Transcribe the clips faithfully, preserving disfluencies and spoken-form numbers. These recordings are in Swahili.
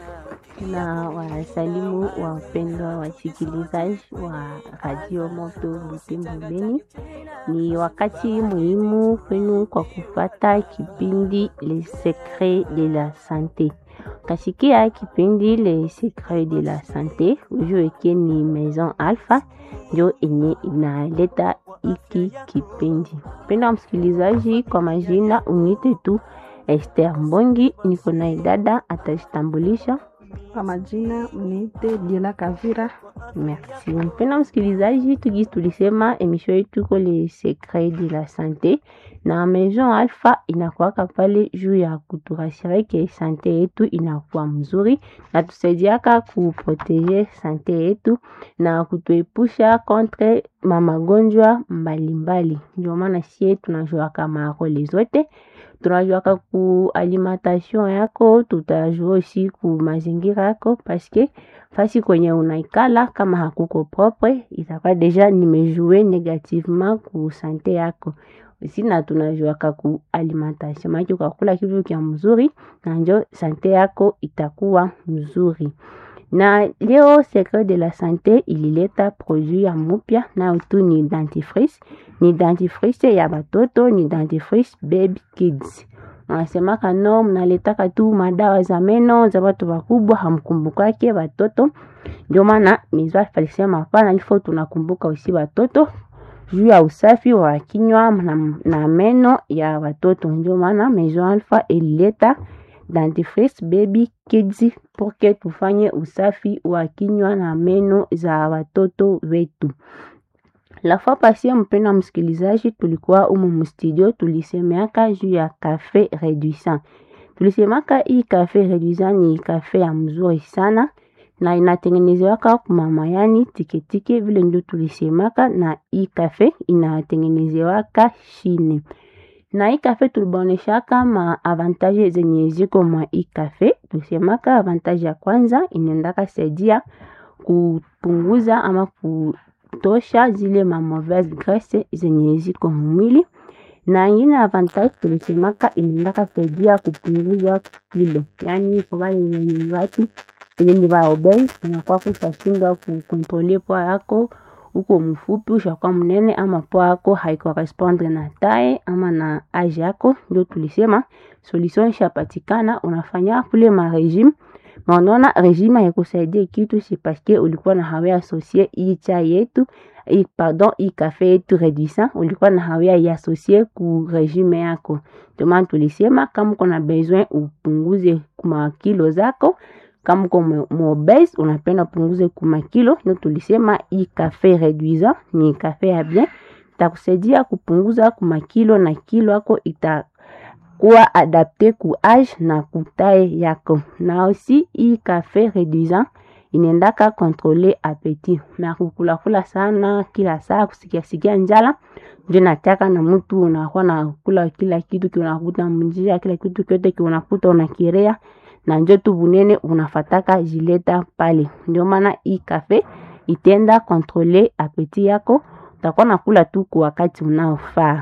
Na wasalimu wapendwa wasikilizaji wa Radio Moto Butembo Beni. Ni wakati muhimu kwenu kwa kufata kipindi Les Secrets de la Santé. Kasikia kipindi Les Secrets de la Santé, ujueke ni Maison Alpha, ndio enye inaleta iki kipindi. Penda msikilizaji, kwa majina unite tu Esther Mbongi, niko na dada atajitambulisha. Kwa majina mniite Diela Kavira. Merci. Mpenda msikilizaji, tugi tulisema emission yetu ko Les Secrets de la Santé na Maison Alpha inakuwaka pale juu ya kuturashiria ke sante yetu inakuwa mzuri na tusaidiaka kuproteger sante yetu na kutuepusha contre mamagonjwa mbalimbali. Ndio maana sie tunajua kama role zote, tunajua ku alimentation yako, tutajua aussi ku mazingira yako, paske fasi kwenye unaikala kama hakuko propre itakuwa deja nimejue negativement ku sante yako. Sina tunajua ku alimentation, maana ukakula kitu kia mzuri na njo sante yako itakuwa mzuri. Na leo Secret de la Santé ilileta produit ya mupya na utu ni dentifrice. Ni dentifrice ya batoto, ni dentifrice baby kids. Wanasema kano mnaletaka tu madawa za meno za watu wakubwa, hamkumbukake watoto. Ndio maana mizwa falisema hapana, ilifo tunakumbuka usi watoto juu ya usafi wa kinywa na, na meno ya watoto. Ndio maana Maison Alpha ilileta dentifrice baby kids porque tufanye usafi wa kinywa na meno za watoto wetu. La fois passée, mpenda msikilizaji, tulikuwa umu mstudio tulisemeaka juu ya cafe réduisant. Tulisemaka hii cafe réduisant ni cafe ya mzuri sana na inatengenezewaka kwa mayani tiketike vile ndio tulisemaka, na hii cafe inatengenezewaka Chine. Na hii cafe tulibaoneshaka ma avantage zenye ziko mwa hii cafe. Tulisemaka avantage ya kwanza inaendaka saidia kupunguza ama kutosha zile ma mauvaise graisse zenye ziko mwili. Na ingine avantage tulisemaka inaendaka saidia kupunguza kilo. Yani kwa wale wenye watu wenye ba obese unakuwa kutashinda kukontrole poa yako, uko mfupi ushakuwa mnene ama poa yako haiko correspondre na taille ama na age yako. Ndio tulisema solution ishapatikana, unafanya kule ma regime. Na unaona regime haikusaidia kitu, si parce que ulikuwa na hawe associé hii chai yetu, hii pardon hii cafe yetu réduisant, ulikuwa na hawe ya associé ku regime yako. Ndio maana tulisema kama uko na besoin upunguze kuma kilo zako, kama uko obese unapenda punguze kuma kilo, ndio tulisema hii cafe réduisant ni cafe ya bien, itakusaidia kupunguza kuma kilo na kilo yako itakuwa adapte ku age na ku taille yako. Na aussi hii cafe réduisant inaendaka contrôler appétit. Na kukula kula sana kila saa kusikia sikia njala ndio nataka na mtu unakuwa na kula kila kitu kinakuta mjia, kila kitu kyote kinakuta unakirea na njo tu bunene unafataka jileta pale. Ndio maana hii cafe itenda contrôler appétit yako, utakuwa nakula tu kwa wakati unaofaa.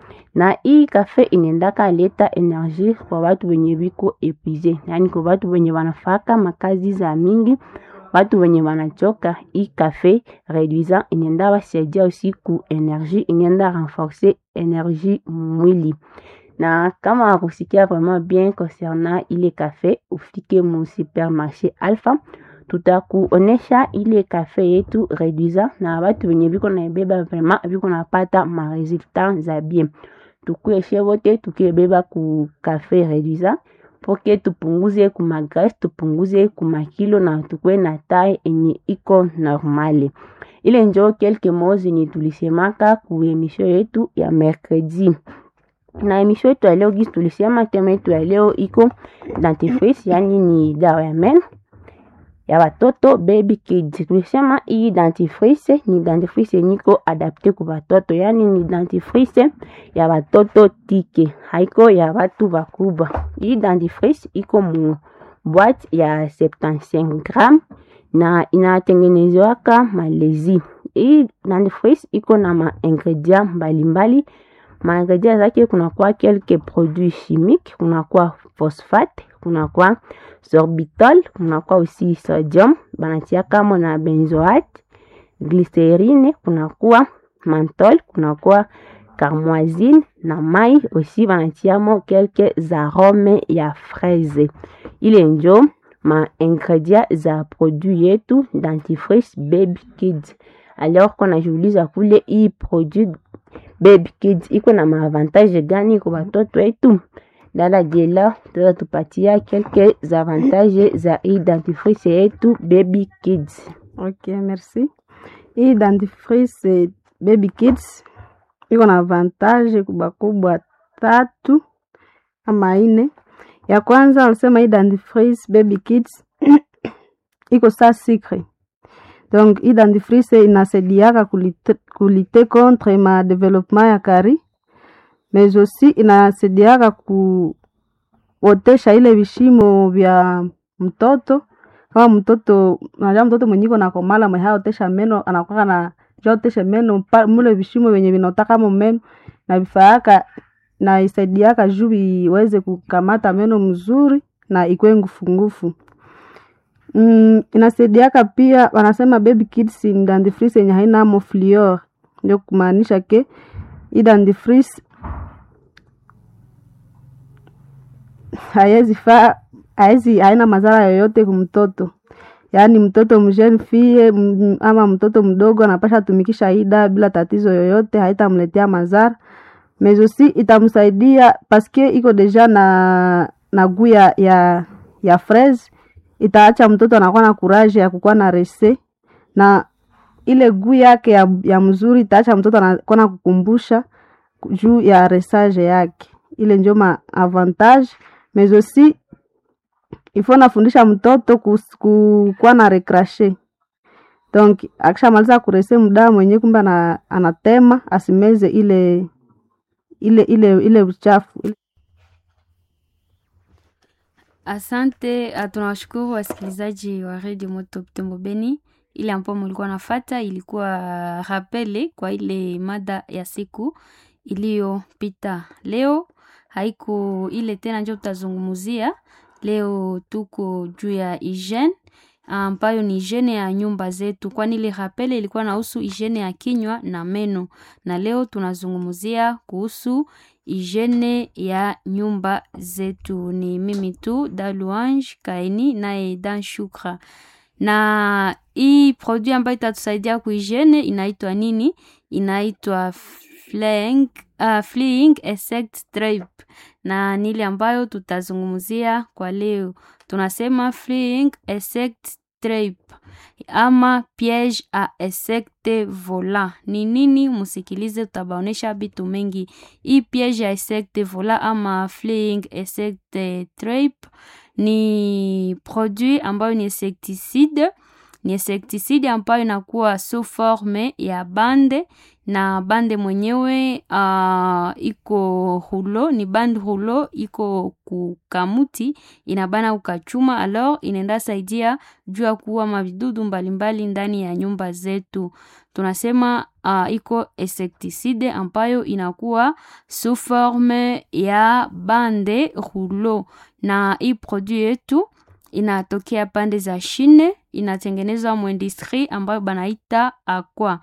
Na hii cafe inaendaka leta energie kwa watu wenye biko épuisé, yani kwa watu wenye wanafaka makazi za mingi, watu wenye wanachoka. Hii cafe réduisant inaenda wasaidia usiku energie, inaenda renforcer energie mwili. Na kama wakusikia vraiment bien concernant ile cafe, ufike mu supermarché Alpha, tutakuonesha ile cafe yetu réduisant na watu wenye biko na beba vraiment biko napata ma resultats za bien. Tukueshe wote tukibeba ku cafe réduisant porque tupunguze kuma graisse, tupunguze kuma kilo na tukue na taille enye iko normale. Ile njo quelques mots ni tulisemaka ku emission yetu ya mercredi. Na emission yetu ya leo gisi tulisema tema yetu ya leo iko dentifrice, yani ni dawa ya meno ya watoto baby kids. Tulisema hii dentifrice ni dentifrice niko adapte kwa watoto, yani ni dentifrice ya watoto tike, haiko ya watu wakubwa. Hii dentifrice iko mu boîte ya septante-cinq grammes na inatengenezwaka Malezi. Hii dentifrice iko na ma ingredient mbalimbali maingredient zake kunakuwa quelques produits chimiques, kunakuwa phosphate, kunakuwa sorbitol, kunakuwa aussi sodium, banatia kama na benzoate, glycérine, kunakuwa menthol, kunakuwa carmoisine na mai aussi banatiamo quelques arômes ya fraise. Ile njo ma ingredient za produit yetu dentifrice Baby Kids. Alors qu'on ajiuliza kule hii produit Baby Kids iko na maavantage gani kwa watoto wetu? Dada Diela tuta tupatia quelques avantages za hii dentifrice yetu Baby Kids. Ok, merci. Hii dentifrice Baby Kids iko na avantage kubwa kubwa tatu ama ine. Ya kwanza walisema hii dentifrice Baby Kids iko sa secret. Donc hii dentifrice inasaidiaka kulite, kulite contre ma development ya kari, mais aussi inasaidiaka kuotesha ile vishimo vya mtoto. Kama mtoto unajua mtoto mwenyiko na komala mwe haotesha meno anakuwa na jotesha meno mule vishimo venye vinotaka mo meno na vifaaka na isaidiaka juu iweze kukamata meno mzuri na ikwe ngufu ngufu. Mm, inasaidiaka pia wanasema Baby Kids ni dentifrice yenye haina amo fluor. Ndio kumaanisha ke hii dentifrice haiwezi fa haiwezi haina madhara yoyote kwa mtoto. Yaani mtoto mjeune fille m, ama mtoto mdogo anapasha tumikisha hii dawa bila tatizo yoyote, haitamletea madhara. Mais aussi itamsaidia paske iko deja na na guya ya ya fraise, itaacha mtoto anakuwa na courage ya kukuwa na rese, na ile guu yake ya, ya mzuri itaacha mtoto anakuwa na kukumbusha juu ya resage yake. Ile ndio ma avantage. Mais aussi ifo nafundisha mtoto kukuwa na recracher. Donc akishamaliza kurese muda mwenye kumbe na anatema asimeze ile ile ile ile uchafu. Asante, tunawashukuru wasikilizaji wa Radio Moto Butembo Beni. Ile ambapo mlikuwa nafuata ilikuwa rappele kwa ile mada ya siku iliyopita. Leo haiko ile tena ndio tutazungumzia. Leo tuko juu ya hygiene ambayo ni hygiene ya nyumba zetu, kwani ile rappele ilikuwa nahusu hygiene ya kinywa na meno, na leo tunazungumzia kuhusu hygiene ya nyumba zetu. Ni mimi tu Daluange Kaini naye Dan Shukra. Na hii produit ambayo itatusaidia ku hygiene inaitwa nini? Inaitwa Fleeing uh, Fleeing Insect Trap. Na nile ambayo tutazungumzia kwa leo. Tunasema Fleeing Insect Trap ama piège à insecte volant. Ni nini? Musikilize, tutabaonesha bitu mengi. Hii piège à insecte volant ama Fleeing Insect Trap ni produit ambayo ni insecticide. Ni insecticide ambayo inakuwa sous forme ya bande, na bande mwenyewe uh, iko hulo, ni bande hulo iko kukamuti inabana ukachuma. Alors inaenda saidia juu ya kuua mavidudu mbalimbali ndani ya nyumba zetu. Tunasema uh, iko insecticide ambayo inakuwa sous forme ya bande hulo, na hii produit yetu inatokea pande za Chine, inatengenezwa mu industrie ambayo banaita Aqua.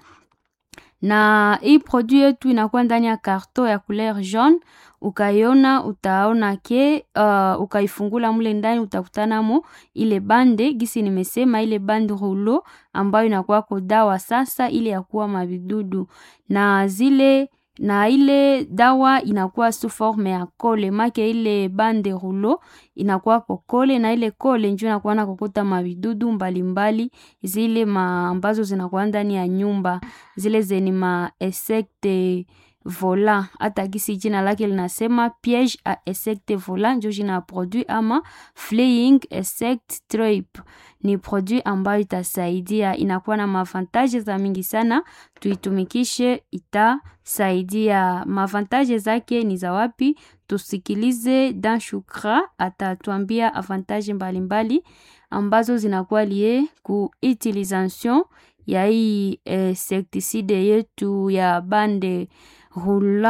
Na hii produit yetu inakuwa ndani ya karton ya couleur jaune. Ukaiona utaona ke uh, ukaifungula mule ndani utakutana mo ile bande gisi nimesema, ile bande rouleau ambayo inakuwa kwa dawa sasa ile ya kuua mavidudu, na zile na ile dawa inakuwa sous forme ya kole, make ile bande rouleau inakuwa kwa kole, na ile kole njoo inakuwa na kokota mavidudu mbalimbali zile ma ambazo zinakuwa ndani ya nyumba, zile zeni ma insecte volant. Hata gisi jina lake linasema piège à insecte volant, ndio jina produit ama Fleeing Insect Trap. Ni produit ambayo itasaidia, inakuwa na mavantage za mingi sana, tuitumikishe itasaidia. Mavantage zake ni za wapi? Tusikilize Dan Shukra atatuambia avantage mbalimbali ambazo zinakuwa lié ku utilisation ya hii insecticide yetu ya bande rouleau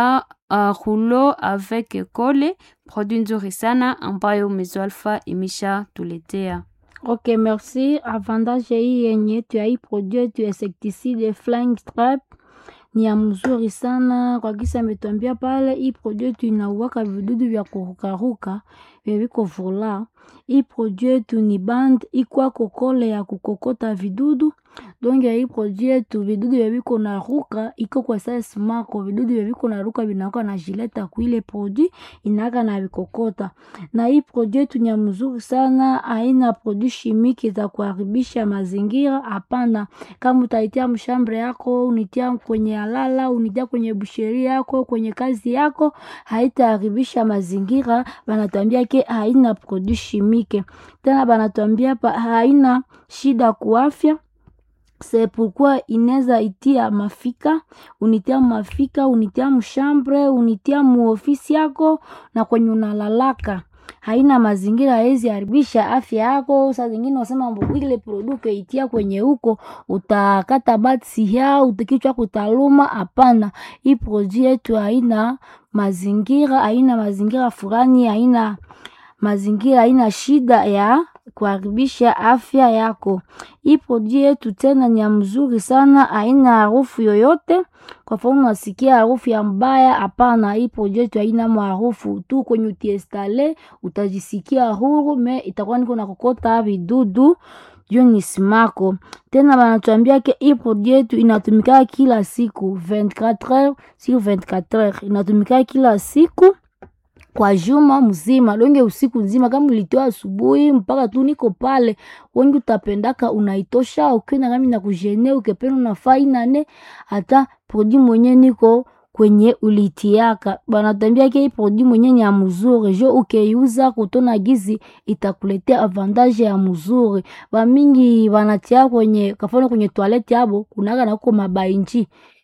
uh, rouleau avec colle, produit nzuri sana ambayo Maison Alpha imesha tuletea. Ok, merci. Avantage hii yenye tu ya hii produit tu insecticide Flying Trap ni ya mzuri sana kwa kisa ametuambia pale. Hii produit inauwaka vidudu vya kurukaruka vya viko vola. Hii produit ni band ikwa kokole ya kukokota vidudu. Donc ya hii produit vidudu vya viko na ruka iko kwa size mako. Vidudu vya viko na ruka vinaka na jileta kuile produit inaka na vikokota. Na hii produit ni ya mzuri sana, haina produit chimique za kuharibisha mazingira. Hapana, kama utaitia mshambre yako, unitia kwenye alala, unitia kwenye busheri yako, kwenye kazi yako, haitaharibisha mazingira. Banatuambia ke haina produit chimique. Tena banatuambia pa haina shida kuafya. C'est pourquoi ineza itia mafika, unitia mafika, unitia mshambre, unitia muofisi yako na kwenye unalalaka. Haina mazingira hezi haribisha afya yako. Saa zingine wasema mbo ile produke itia kwenye huko utakata batsi ya utakichwa kutaluma. Hapana, hii produit yetu haina mazingira, haina mazingira fulani, haina mazingira, haina shida ya kuharibisha afya yako. Hii produit yetu tena ni ya mzuri sana, haina harufu yoyote. Kwa mfano unasikia harufu ya mbaya, hapana, hii produit yetu haina harufu. Tu kwenye utiestale utajisikia huru, me itakuwa niko na kokota vidudu joni simako. Tena banatuambia ke hii produit yetu inatumika kila siku vingt-quatre heures sur vingt-quatre heures. Inatumika kila siku kwa juma mzima, longe usiku nzima. Kama ulitoa asubuhi mpaka tu niko pale, wengi utapendaka unaitosha. Ukena kama na kujene ukependa unafaa inane hata produit mwenye niko kwenye ulitiaka. Banatambia ke hii produit mwenye ni ya mzuri, jo ukeiuza kutona gizi itakuletea avantage ya mzuri. Ba mingi banatia kwenye kafano kwenye toilette yabo kunaka na huko mabainji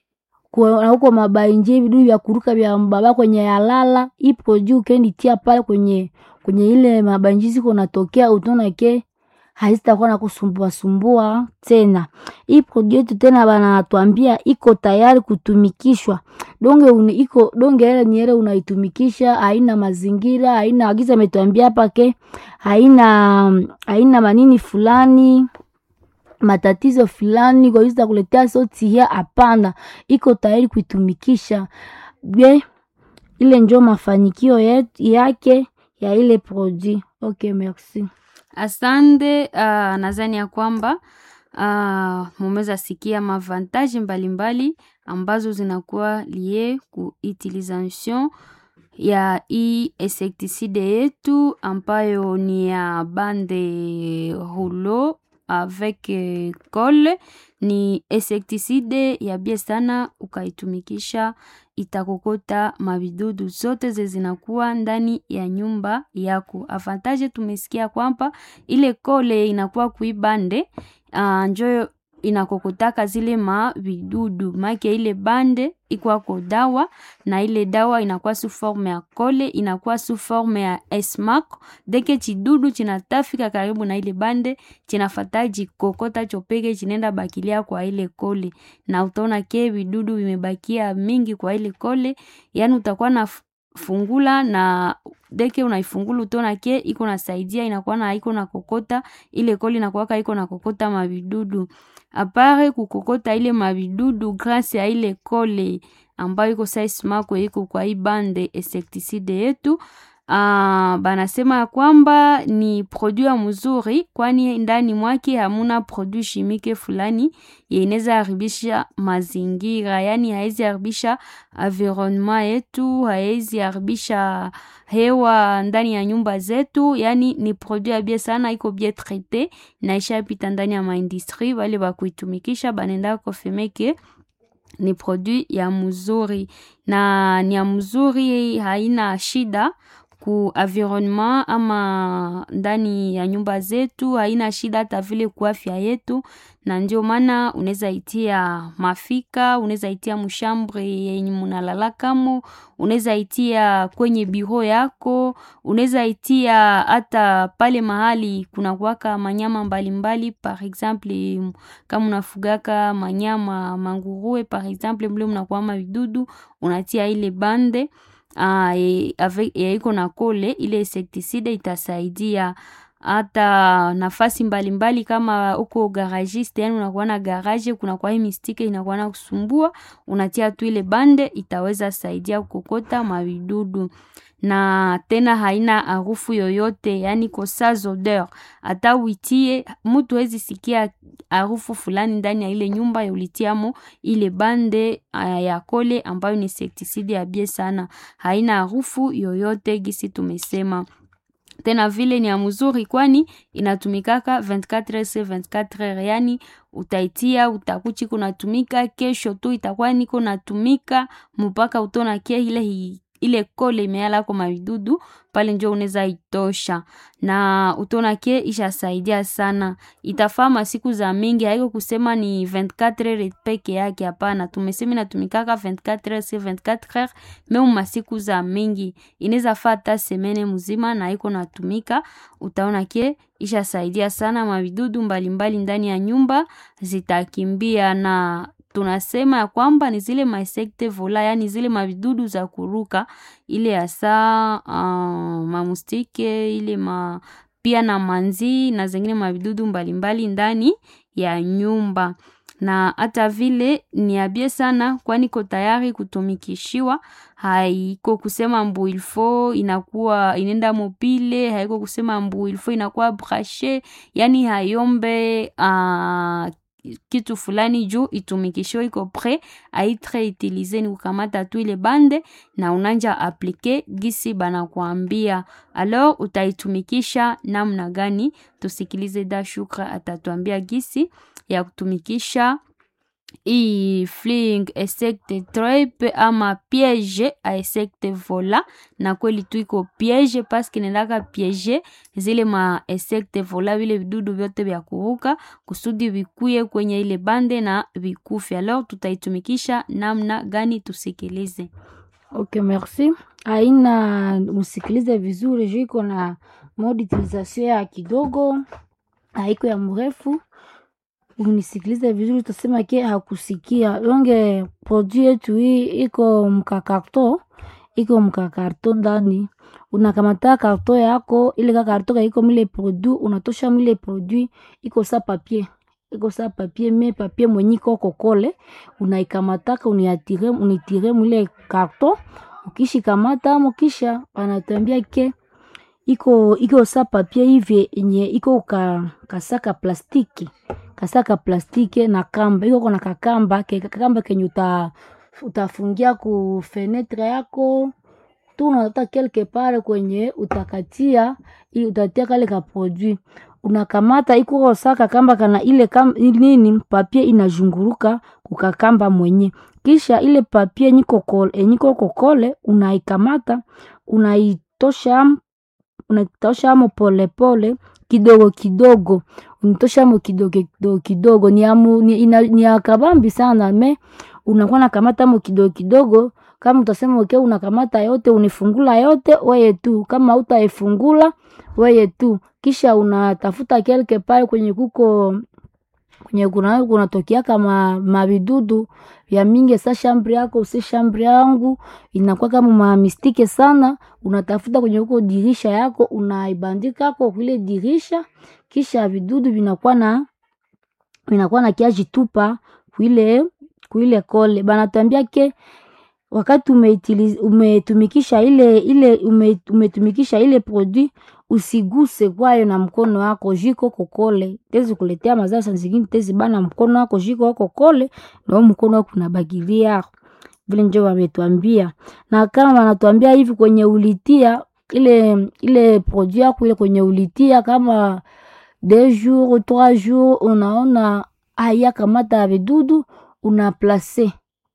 na huko mabainji vidudu vya kuruka vya mbaba kwenye yalala. Hii produit ukendi tia pale kwenye kwenye ile mabainji ziko natokea, utona ke hazitakuwa na kusumbua sumbua tena. Hii produit tena banatuambia iko tayari kutumikishwa. Donge uni iko donge ile ni ile unaitumikisha, haina mazingira, haina agiza ametuambia hapa ke haina haina manini fulani, matatizo fulani kwa hizo kuletea soti ya. Hapana, iko tayari kuitumikisha. Be ile ndio mafanikio yake ya ile produit. Okay, merci. Asante. Uh, nadhani ya kwamba uh, mumeza sikia mavantage mbalimbali ambazo zinakuwa lié ku utilisation ya hii insecticide yetu ambayo ni ya bande rouleau avec colle. Ni insecticide ya bie sana, ukaitumikisha itakokota mavidudu zote zinakuwa ndani ya nyumba yako. Avantage tumesikia kwamba ile colle inakuwa kuibande uh, njoyo inakokotaka zile mavidudu. Make ile bande ikuwa kwa dawa, na ile dawa inakuwa su forme ya colle, inakuwa su forme ya esmac. Deke chidudu chinatafika karibu na ile bande, chinafataji kokota chopeke chinenda bakilia kwa ile colle. Na utaona ke vidudu vimebakia mingi kwa ile colle. Yani utakuwa na fungula, na deke unaifungula utaona ke iko nasaidia, inakuwa na iko na kokota ile colle, inakuwa iko na kokota mavidudu. Apare kukokota ile mavidudu grâce ya ile colle ambayo iko size mako iko kwa hii bande insecticide yetu. Uh, banasema kwamba ni produit ya mzuri, kwani ndani mwake hamuna produit chimique fulani yeneza haribisha mazingira. Yani haizi haribisha environnement yetu, haizi haribisha hewa ndani ya nyumba zetu. Yani ni produit ya bie sana, iko bie traité na isha pita ndani ya maindustrie. Wale bakuitumikisha banenda kofemeke ni produit ya mzuri, na ni ya mzuri, haina shida ku environnement ama ndani ya nyumba zetu, haina shida hata vile kwa afya yetu, na ndio maana unaweza itia mafika, unaweza itia mshambre yenye mnalala kamo, unaweza itia kwenye biro yako, unaweza itia hata pale mahali kuna kuwaka manyama mbalimbali, par exemple kama unafugaka manyama manguruwe par exemple, mle mnakuwa mavidudu, unatia ile bande ah avec ya iko na kole, ile insecticide itasaidia. Hata nafasi mbalimbali mbali kama uko garagiste, yani unakuwa na garage, kuna kwa hii mistike inakuwa na kusumbua, unatia tu ile bande, itaweza saidia kukokota mavidudu. Na tena haina harufu yoyote, yani ko sans odeur. Hata uitie mtu hawezi sikia harufu fulani ndani ya ile nyumba ya ulitiamo ile bande uh, ya kole ambayo ni insecticide ya bie sana. Haina harufu yoyote gisi tumesema. Tena vile ni ya mzuri kwani inatumikaka vingt-quatre heures sur vingt-quatre heures, yani utaitia utakuchi kunatumika, kesho tu itakuwa niko natumika mpaka utona kia ile hii ile kole imeala kwa mavidudu pale, njo unaweza itosha na utona ke ishasaidia sana. Itafaa siku za mingi, haiko kusema ni vingt-quatre heures peke yake, hapana. Tumesema inatumikaka vingt-quatre heures sur vingt-quatre heures, memu masiku za mingi inaweza fata semene mzima na iko natumika, utaona ke ishasaidia sana. Mavidudu mbalimbali ndani ya nyumba zitakimbia, na tunasema ya kwamba ni zile insectes volants, yani zile mavidudu za kuruka, ile asa uh, mamustike ile ma pia na manzi na zingine mavidudu mbalimbali ndani ya nyumba. Na hata vile ni abie sana kwani ko tayari kutumikishiwa. Haiko kusema mbu ilfo inakuwa inenda mopile, haiko kusema mbu ilfo inakuwa brache, yani hayombe uh, kitu fulani juu itumikisho iko pre aitre utilize, ni kukamata tu ile bande na unanja aplike gisi bana kuambia. Alors utaitumikisha namna gani? Tusikilize Da Shukra atatuambia gisi ya kutumikisha i fling insect trap ama piège a insect vola. Na kweli tu iko piège parce que nendaka piège zile ma insect vola, vile vidudu vyote vya kuruka kusudi vikuye kwenye ile bande na vikufe. Alors tutaitumikisha namna gani? Tusikilize. Ok, merci. Aina usikilize vizuri, juu iko na mode utilisation ya kidogo, haiko ya mrefu. Unisikilize vizuri, tutasema ke hakusikia. Longe produit yetu hii iko mkakarto, iko mkakarto ndani. Unakamata karto yako, ile karto iko mile produit, unatosha mile produit, iko sa papier. Iko sa papier, me papier mwenye koko kole, unaikamataka, uniatire, unitire mile karto. Ukishi kamata, mukisha, anatambia ke iko iko sa papier hivi yenye iko ka kasaka plastiki. Kasaka plastiki na kamba, iko kuna kakamba, ke kakamba kenye uta utafungia ku fenetre yako. Tu unataka quelque part kwenye utakatia, ili utatia kale ka produit. Unakamata iko saka kamba kana ile kam, nini papier inazunguruka kukakamba mwenye. Kisha ile papier niko kole, niko kokole, unaikamata, unaitosha unatosha mo pole pole kidogo kidogo, unatosha mo kidogo kidogo kidogo, ni amu ni, ina, ni akabambi sana, me unakuwa nakamata mo kidogo kidogo. Kama utasema okay, unakamata yote, unifungula yote wewe tu. Kama utaifungula wewe tu, kisha unatafuta quelque part kwenye kuko kwenye kuna kuna tokia kama mavidudu ya mingi. Sa shambri yako usi shambri yangu inakuwa kama ma mistike sana, unatafuta kwenye huko dirisha yako, unaibandika kwa kule dirisha, kisha vidudu vinakuwa na vinakuwa na kiaji tupa kuile kuile kole. Bana tuambia ke wakati umeitiliza umetumikisha ile ile umetumikisha ile produit, usiguse kwayo na mkono wako, jiko kokole tezi kuletea mazao zingine, tezi bana mkono wako jiko wako kole na mkono wako unabagilia. Vile ndio wametuambia. Na kama wanatuambia hivi kwenye ulitia ile ile produit yako ile kwenye ulitia kama deux jours trois jours, unaona haya kamata vidudu, una placer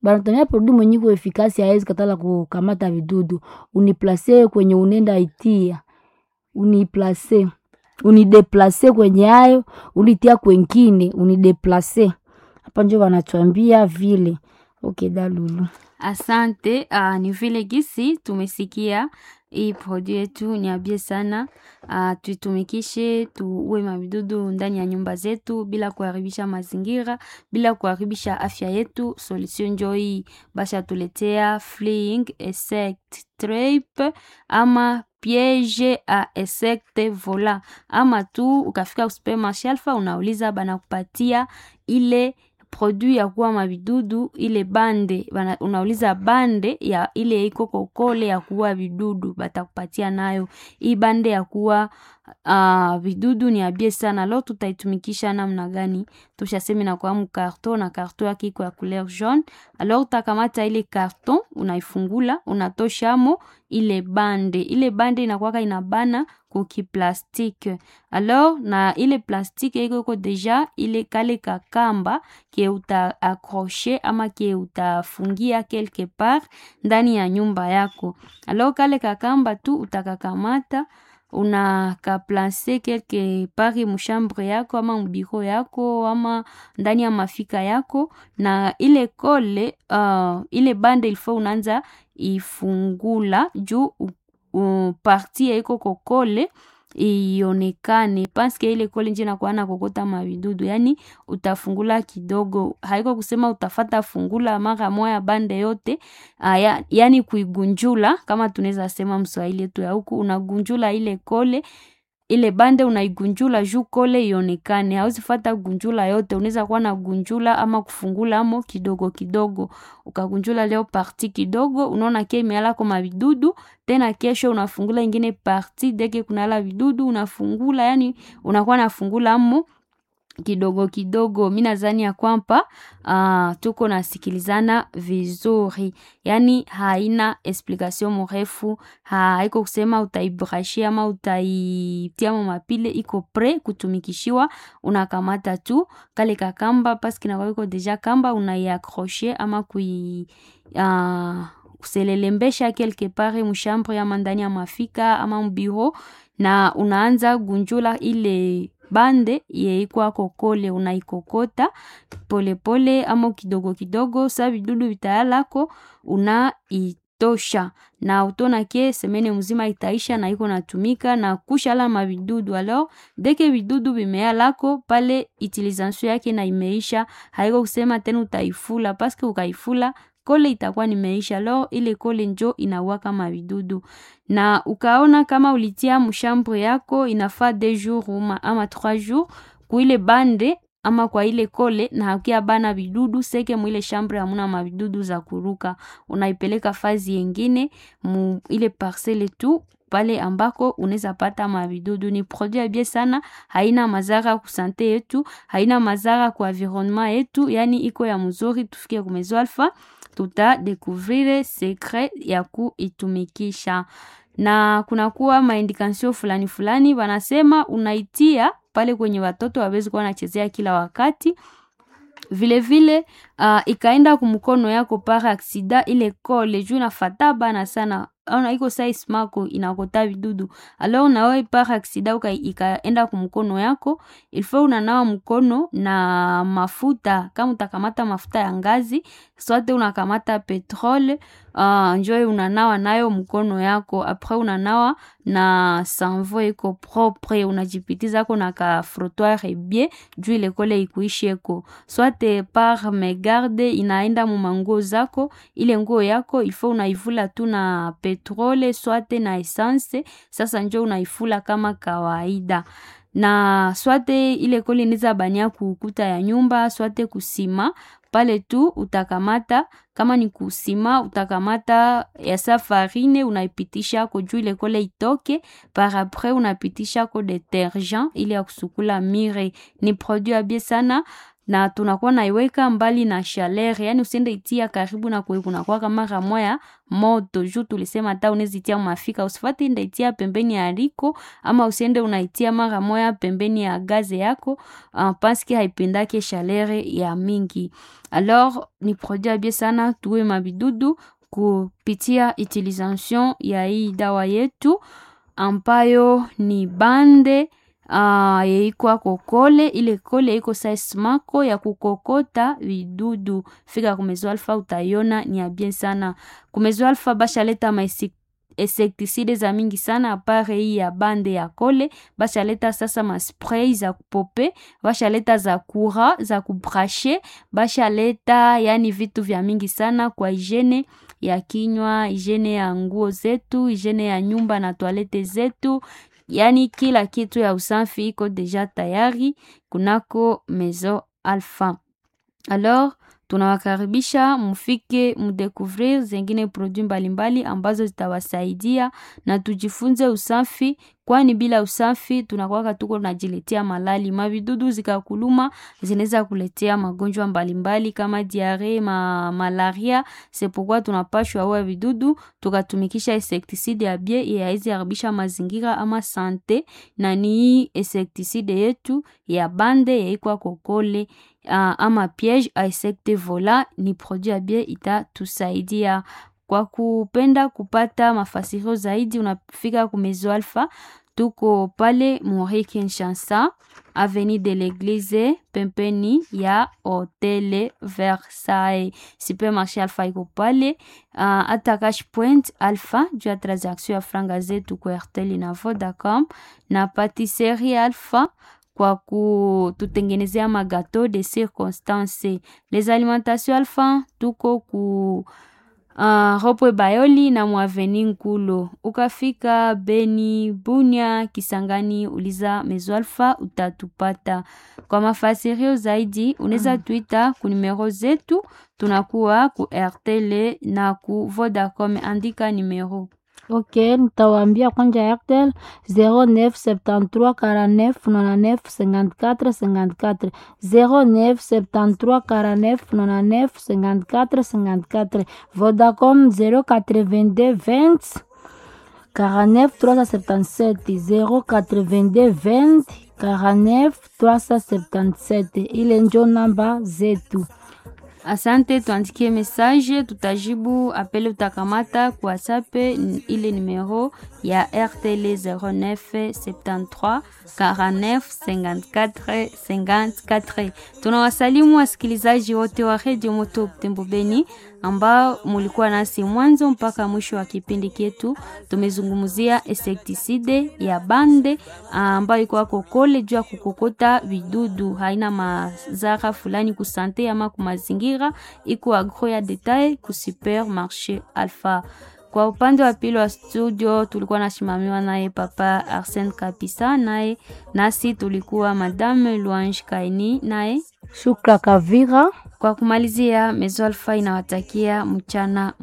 banatumia produit mwenye iko efikasi, haiwezi katala kukamata vidudu. Uniplace kwenye unenda itia, uniplace unideplace kwenye hayo, ulitia kwengine unideplace. Hapa njo wanatuambia vile. Okay, Dalulu. Asante. Uh, ni vile gisi tumesikia hii produit yetu ni abie sana. Uh, tuitumikishe tuue mavidudu ndani ya nyumba zetu bila kuharibisha mazingira, bila kuharibisha afya yetu. Solution njo hii basha tuletea fleeing insect trap ama piège à insecte vola, ama tu ukafika supermarché Alpha unauliza bana kupatia ile produit ya kuwa mavidudu, ile bande bana, unauliza bande ya ile iko kokole ya kuwa vidudu, batakupatia nayo. Hii bande ya kuwa uh, vidudu ni abie sana. Leo tutaitumikisha namna gani? Tushasema na kwa mkarton, na karton yake iko ya couleur jaune. Alors utakamata ile karton, unaifungula, unatoshamo ile bande. Ile bande inakuwa inabana kuki plastique. Alors na ile plastique iko iko deja ile kale kakamba ke uta accrocher ama ke utafungia quelque part ndani ya nyumba yako. Alors kale kakamba tu utakakamata, una ka placer quelque part mchambre yako ama mbiko yako ama ndani ya mafika yako, na ile kole uh, ile bande ilfo unaanza ifungula juu uh, parti iko kokole ionekane, paske ile kole nje nakuwa na kokota mavidudu. Yani utafungula kidogo, haiko kusema utafata fungula mara moya bande yote. Aya, yani kuigunjula kama tunaweza sema Mswahili yetu ya huku, unagunjula ile kole, ile bande unaigunjula juu kole ionekane. Hauzi fata gunjula yote, unaweza kuwa na gunjula ama kufungula amo kidogo kidogo. Ukagunjula leo parti kidogo, unaona kia imeala kwa mavidudu, tena kesho unafungula ingine parti deke kunala vidudu unafungula, yani unakuwa nafungula amo kidogo kidogo. Mimi nadhani ya kwamba uh, tuko nasikilizana vizuri. Yani haina explication mrefu, haiko kusema utaibrashia ama utaitia mapile, iko pre kutumikishiwa. Unakamata tu kale kakamba paski na wako deja kamba, unaiaccrocher ama kui uh, kuselelembesha quelque part mchambre ya mandani ya mafika ama mbiro, na unaanza gunjula ile bande ye iko kokole, unaikokota pole pole ama kidogo kidogo. Sa vidudu vitayalako unaitosha, na utona ke semene mzima itaisha na iko natumika na kushala mavidudu. Alors deke vidudu vimeyalako pale, utilisation yake na imeisha. Haiko kusema tena utaifula, paske ukaifula kole itakuwa nimeisha. Leo ile kole njo inawaka mavidudu, na ukaona kama ulitia mshambre yako inafaa deux jours uma, ama trois jours kuile bande ama kwa ile kole, na hakia bana vidudu seke mwile shambre hamuna mavidudu za kuruka, unaipeleka fazi yengine mu ile parcelle tu pale ambako unaweza pata mavidudu. Ni produit bien sana, haina madhara ku sante yetu, haina madhara kwa environnement yetu, yani iko ya mzuri. Tufikie kwa Maison Alpha, tuta découvrir secret ya kuitumikisha. Na kuna kuwa maindikasyon fulani fulani wanasema unaitia pale kwenye watoto wawezi kuwa nachezea kila wakati. Vile vile uh, ikaenda kumkono yako para aksida, ile kole juu nafata bana sana, ona iko size mako inakota vidudu. Alors na wewe para aksida uka ikaenda kumkono yako, ilfo unanawa mkono na mafuta. Kama utakamata mafuta ya ngazi, sote unakamata petrole, uh, njoo unanawa nayo mkono yako. Après unanawa na savon iko propre, unajipitiza ko na ka frottoir bien juu ile kole ikuisheko. Soit par megarde inaenda mu mango zako, ile nguo yako ilfo unaivula tu na petrole swate na essence. Sasa njoo unaifula kama kawaida, na swate ile kole niza bania kukuta ya nyumba, swate kusima pale tu utakamata. Kama ni kusima utakamata ya safarine unaipitisha ko juu ile kole itoke. Par après unapitisha ko detergent ile ya kusukula mire. Ni produit abie sana, na tunakuwa naiweka mbali na chaleur, yani usiende itia karibu na kwe kuna kwa mara moya moto juu tulisema hata unaweza itia mafika, usifati ndio itia pembeni ya riko ama usiende unaitia mara moya pembeni ya gaze yako uh, parce que haipendake chaleur ya mingi. Alors ni produit bien sana tuwe mabidudu kupitia utilisation ya hii dawa yetu ambayo ni bande uh, yeikwa kokole. Ile kole iko size mako ya kukokota vidudu. Fika kumezo alfa utaiona ni ya bien sana. Kumezo alfa basha leta maisi insecticide za mingi sana apare hii ya bande ya kole. Basha leta sasa ma spray za kupope, basha leta za kura, za kubrashe, basha leta yani vitu vya mingi sana kwa hygiene ya kinywa, hygiene ya nguo zetu, hygiene ya nyumba na toilette zetu. Yani kila kitu ya usafi iko deja tayari kunako Maison Alpha. Alors tunawakaribisha mufike mudécouvrir zengine produit mbalimbali ambazo zitawasaidia na tujifunze usafi, kwani bila usafi tunakuwa tuko najiletea malali. Mavidudu zikakuluma zinaweza kuletea magonjwa mbalimbali kama diarrhée, ma malaria. C'est pourquoi tunapashwa wa vidudu tukatumikisha insecticide ya bie ya hizi haribisha mazingira ama sante, na ni insecticide yetu ya bande ya ikwa kokole uh, ama piège a insecte vola. Ni produit ya bie itatusaidia. Kwa kupenda kupata mafasirio zaidi unafika ku Maison Alpha. Tuko pale Mori Kinshasa, avenue de l'Église, pempeni ya Hotel Versailles. Supermarché Alpha iko pale. Uh, ata cash point Alpha juu ya transaction ya franga zetu kwa Airtel na Vodacom. Na patisserie Alpha kwa kututengenezea magato de circonstance. Les alimentations Alpha tuko ku Uh, Ropwe Bayoli na Mwaveni Nkulo. Ukafika Beni, Bunia, Kisangani, uliza Maison Alpha utatupata. Kwa mafasirio zaidi unaweza mm. tuita ku numero zetu, tunakuwa ku Airtel na ku Vodacom, andika numero. Ok, nitawambia kwanja Airtel zero neuf septante-trois quarante-neuf nonante-neuf cinquante-quatre cinquante-quatre zero neuf septante-trois quarante-neuf nonante-neuf cinquante-quatre cinquante-quatre. Vodacom zero quatre-vingt-deux vingt quarante-neuf trois cent septante-sept zero quatre-vingt-deux vingt quarante-neuf trois cent septante-sept. Ile njo namba zetu. Asante, tuandikie message, tutajibu apele utakamata kwa WhatsApp ile numero ya R T L zero neuf septante-trois quarante-neuf cinquante-quatre cinquante-quatre. Tunawasalimu wasikilizaji wote wa Radio Moto Butembo Beni ambao mulikuwa nasi mwanzo mpaka mwisho wa kipindi chetu. Tumezungumzia insecticide ya bande ambayo iko kokole juu ya kukokota vidudu. Haina madhara fulani kusante ama kumazingira, iko agro ya detail ku Supermarché Alpha. Kwa upande wa pili wa studio tulikuwa nasimamiwa naye Papa Arsène Kapisa, naye nasi tulikuwa Madame Louange Kaini, naye Shukra Kavira. Kwa kumalizia, Maison Alpha inawatakia mchana